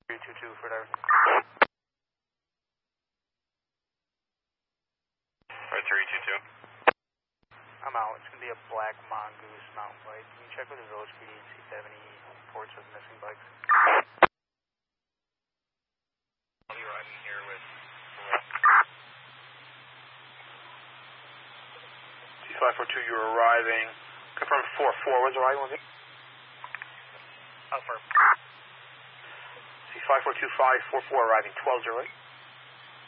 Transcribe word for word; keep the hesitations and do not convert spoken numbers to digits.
three two two for there. Right, three two two. I'm out. It's going to be a black mongoose mountain bike. Can you check with the village P D and see if they have any reports of missing bikes? I'll be riding here with C five four two, you're arriving. Confirm four four. When's arriving with you? Affirm. C five four two five four four arriving twelve zero eight.